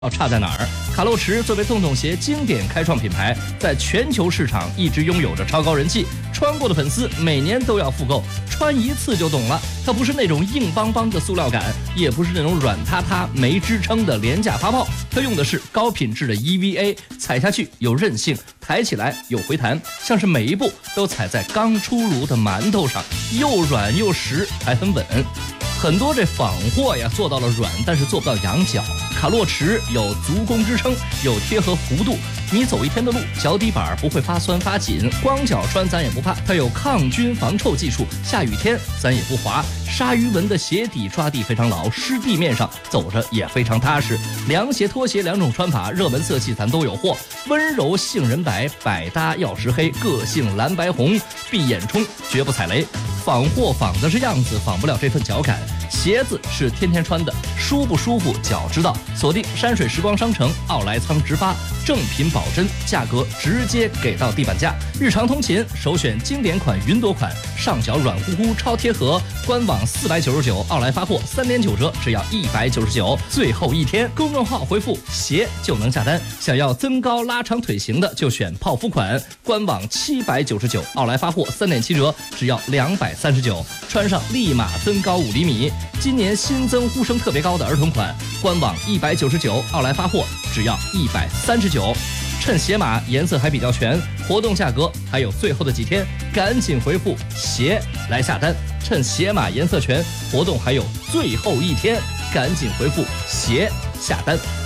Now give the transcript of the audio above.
差在哪儿？卡洛驰作为洞洞鞋经典开创品牌，在全球市场一直拥有着超高人气，穿过的粉丝每年都要复购，穿一次就懂了。它不是那种硬邦邦的塑料感，也不是那种软塌塌没支撑的廉价发泡，它用的是高品质的 EVA， 踩下去有韧性，抬起来有回弹，像是每一步都踩在刚出炉的馒头上，又软又实，还很稳。很多这仿货呀做到了软，但是做不到羊角。卡洛驰有足弓支撑，有贴合弧度，你走一天的路，脚底板不会发酸发紧，光脚穿咱也不怕。它有抗菌防臭技术，下雨天咱也不滑。鲨鱼纹的鞋底抓地非常牢，湿地面上走着也非常踏实。凉鞋、拖鞋两种穿法，热门色系咱都有货。温柔杏仁白，百搭药石黑，个性蓝白红，闭眼冲绝不踩雷。仿货仿的是样子，仿不了这份脚感。鞋子是天天穿的，舒不舒服脚知道。锁定山水时光商城奥莱仓直发，正品保真，价格直接给到地板价。日常通勤首选经典款云朵款，上脚软乎乎超贴合，官网499，奥莱发货3点9折，只要199。最后一天，公众号回复鞋就能下单。想要增高拉长腿型的就选泡芙款，官网799，奥莱发货3点7折，只要239，穿上立马增高5厘米。今年新增呼声特别高的儿童款，官网199，奥莱发货只要139。趁鞋码颜色还比较全，活动价格还有最后的几天，赶紧回复鞋来下单。趁鞋码颜色全，活动还有最后一天，赶紧回复鞋下单。